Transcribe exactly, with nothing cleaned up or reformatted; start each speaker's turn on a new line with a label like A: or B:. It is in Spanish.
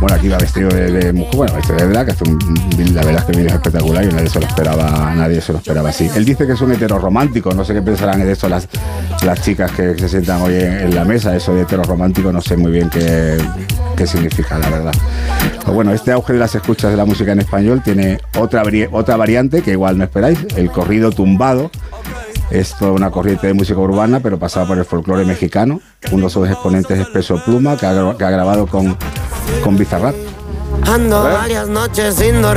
A: Bueno, aquí va vestido de, de mujer, bueno, vestido de drag, que hace un, un, la verdad es que el vídeo es espectacular y nadie se lo esperaba, nadie se lo esperaba así. Él dice que es un hetero romántico, no sé qué pensarán de esto las, las chicas que, que se sientan hoy en, en la mesa, eso de hetero romántico, no sé muy bien qué, qué significa, la verdad. Pues bueno, este auge de las escuchas de la música en español tiene otra, otra variante que igual no esperáis, el corrido tumbado. Es toda una corriente de música urbana, pero pasada por el folclore mexicano. Uno de sus exponentes es Peso Pluma, que ha, que ha grabado con, con Bizarrap.
B: Ando varias noches sin dormir.